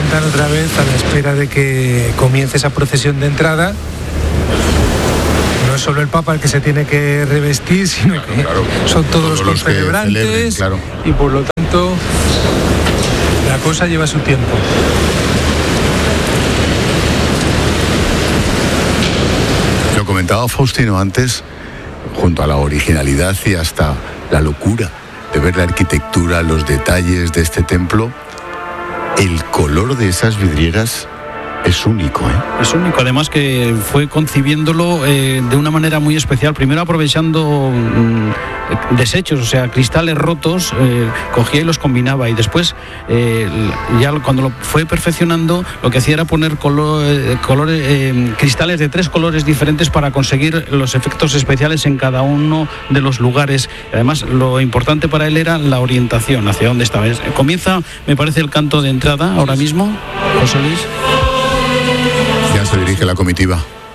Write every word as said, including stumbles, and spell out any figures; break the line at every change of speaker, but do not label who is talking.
levantan otra vez a la espera de que comience esa procesión de entrada. No es solo el Papa el que se tiene que revestir, sino
claro,
que
claro.
son todos, todos los celebrantes,
celebren, claro.
Y por lo tanto la cosa lleva su tiempo.
Lo comentaba Faustino antes, junto a la originalidad y hasta la locura de ver la arquitectura, los detalles de este templo, el color de esas vidrieras es único, ¿eh?
Es único, además que fue concibiéndolo eh, de una manera muy especial, primero aprovechando mm, desechos, o sea, cristales rotos, eh, cogía y los combinaba, y después eh, ya cuando lo fue perfeccionando, lo que hacía era poner color, eh, colores, eh, cristales de tres colores diferentes para conseguir los efectos especiales en cada uno de los lugares. Además, lo importante para él era la orientación, hacia dónde estaba. Comienza, me parece, el canto de entrada ahora mismo, José Luis.
Ya se dirige la comitiva.